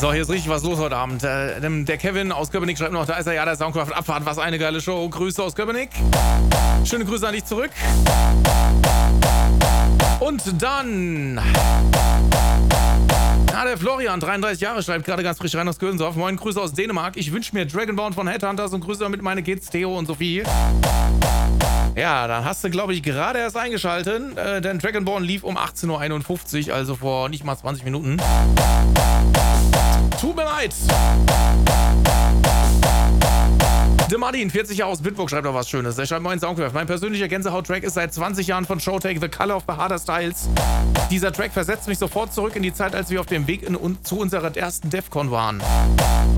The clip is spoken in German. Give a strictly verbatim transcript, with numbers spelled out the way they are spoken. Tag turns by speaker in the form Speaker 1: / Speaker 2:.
Speaker 1: So, hier ist richtig was los heute Abend. Äh, der Kevin aus Köpenick schreibt noch, da ist er, ja, der Soundcraft Abfahrt. Was eine geile Show. Grüße aus Köpenick. Schöne Grüße an dich zurück. Und dann... Ja, der Florian, dreiunddreißig Jahre, schreibt gerade ganz frisch rein aus Kösendorf. Moin, Grüße aus Dänemark. Ich wünsche mir Dragonborn von Headhunters und Grüße damit meine Kids Theo und Sophie. Ja, dann hast du, glaube ich, gerade erst eingeschaltet, äh, denn Dragonborn lief um achtzehn Uhr einundfünfzig, also vor nicht mal zwanzig Minuten. Tut mir leid. The Martin, vierzig Jahre aus Bitburg, schreibt noch was Schönes. Der schreibt Moin Soundcraft. Mein persönlicher Gänsehaut-Track ist seit zwanzig Jahren von Showtake The Color of the Harder Styles. Dieser Track versetzt mich sofort zurück in die Zeit, als wir auf dem Weg in, un, zu unserer ersten DEFCON waren.